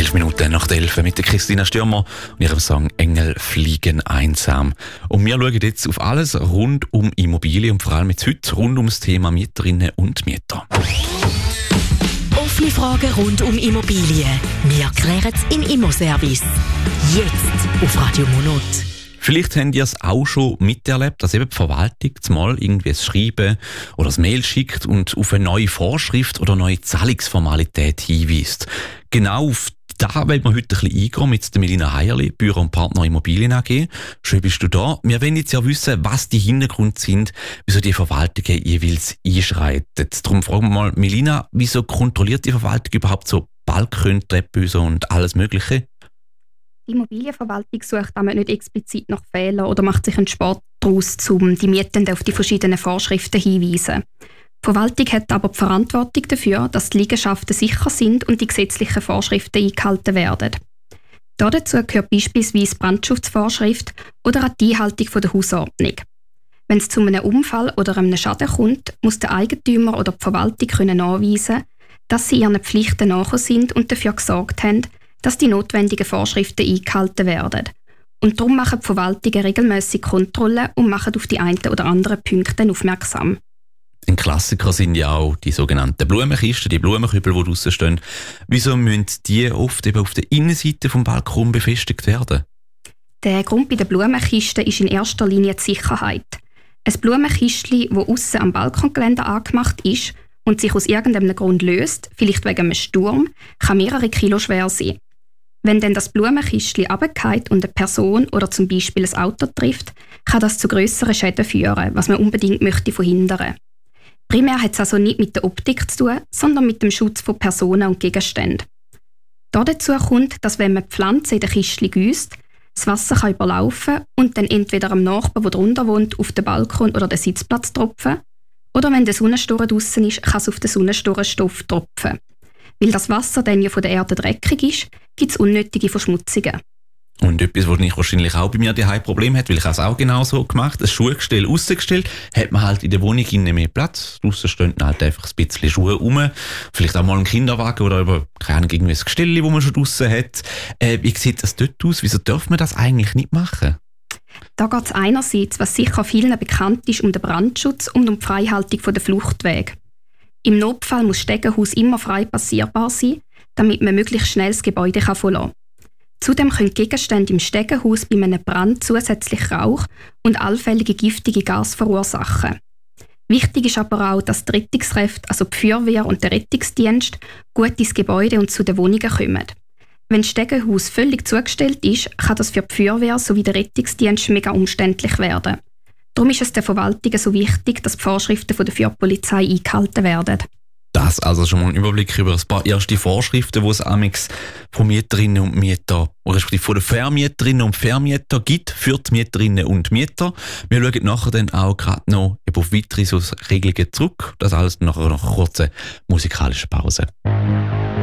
11 Minuten nach der 11 mit der Christina Stürmer und ihrem Song «Engel fliegen einsam». Und wir schauen jetzt auf alles rund um Immobilien und vor allem jetzt heute rund ums Thema Mieterinnen und Mieter. Offene Fragen rund um Immobilien. Wir klären es im Immoservice. Jetzt auf Radio Monat. Vielleicht habt ihr es auch schon miterlebt, dass eben die Verwaltung mal irgendwie ein Schreiben oder ein Mail schickt und auf eine neue Vorschrift oder neue Zahlungsformalität hinweist. Genau auf da wollen wir heute ein bisschen eingehen mit der Melina Heierli, Büro und Partner Immobilien AG. Schön bist du da. Wir wollen jetzt ja wissen, was die Hintergründe sind, wieso die Verwaltung jeweils einschreitet. Darum fragen wir mal, Melina, wieso kontrolliert die Verwaltung überhaupt so Balkone, Treppenhäuser und alles Mögliche? Die Immobilienverwaltung sucht damit nicht explizit nach Fehlern oder macht sich einen Sport daraus, um die Mietenden auf die verschiedenen Vorschriften hinzuweisen. Die Verwaltung hat aber die Verantwortung dafür, dass die Liegenschaften sicher sind und die gesetzlichen Vorschriften eingehalten werden. Dazu gehört beispielsweise die Brandschutzvorschrift oder auch die Einhaltung der Hausordnung. Wenn es zu einem Unfall oder einem Schaden kommt, muss der Eigentümer oder die Verwaltung nachweisen, dass sie ihren Pflichten nachgekommen sind und dafür gesorgt haben, dass die notwendigen Vorschriften eingehalten werden. Und darum machen die Verwaltungen regelmäßig Kontrollen und machen auf die einen oder anderen Punkte aufmerksam. Ein Klassiker sind ja auch die sogenannten Blumenkisten, die Blumenkübel, die draussen stehen. Wieso müssen die oft eben auf der Innenseite des Balkons befestigt werden? Der Grund bei den Blumenkisten ist in erster Linie die Sicherheit. Ein Blumenkistchen, das aussen am Balkongeländer angemacht ist und sich aus irgendeinem Grund löst, vielleicht wegen einem Sturm, kann mehrere Kilo schwer sein. Wenn dann das Blumenkistchen runterfällt und eine Person oder zum Beispiel ein Auto trifft, kann das zu grösseren Schäden führen, was man unbedingt möchte verhindern. Primär hat es also nicht mit der Optik zu tun, sondern mit dem Schutz von Personen und Gegenständen. Dazu kommt, dass wenn man Pflanzen in den Kistchen gießt, das Wasser kann überlaufen und dann entweder am Nachbarn, der drunter wohnt, auf den Balkon oder den Sitzplatz tropfen, oder wenn der Sonnenstoren draussen ist, kann es auf den Sonnenstorenstoff tropfen. Weil das Wasser dann ja von der Erde dreckig ist, gibt es unnötige Verschmutzungen. Und etwas, was ich wahrscheinlich auch bei mir daheim Problem hat, weil ich habe es auch genau so gemacht, ein Schuhgestell rausgestellt, hat man halt in der Wohnung innen mehr Platz. Draussen stehen halt einfach ein bisschen Schuhe rum, vielleicht auch mal ein Kinderwagen oder über, keine Ahnung, irgendwie ein Gestell, das man schon draussen hat. Wie sieht das dort aus? Wieso darf man das eigentlich nicht machen? Da geht es einerseits, was sicher vielen bekannt ist, um den Brandschutz und um die Freihaltung der Fluchtwege. Im Notfall muss das Stegenhaus immer frei passierbar sein, damit man möglichst schnell das Gebäude verlassen kann. Zudem können Gegenstände im Stegenhaus bei einem Brand zusätzlich Rauch und allfällige giftige Gase verursachen. Wichtig ist aber auch, dass die Rettungskräfte, also die Feuerwehr und der Rettungsdienst, gut ins Gebäude und zu den Wohnungen kommen. Wenn das Stegenhaus völlig zugestellt ist, kann das für die Feuerwehr sowie den Rettungsdienst mega umständlich werden. Darum ist es der Verwaltung so wichtig, dass die Vorschriften von der Feuerpolizei eingehalten werden. Das also schon mal ein Überblick über ein paar erste Vorschriften, die es amix von Mieterinnen und Mietern, respektive von den Vermieterinnen und Vermieter gibt für die Mieterinnen und Mieter. Wir schauen nachher dann auch gerade noch auf weitere so Regelungen zurück. Das alles nachher nach einer kurzen musikalischen Pause.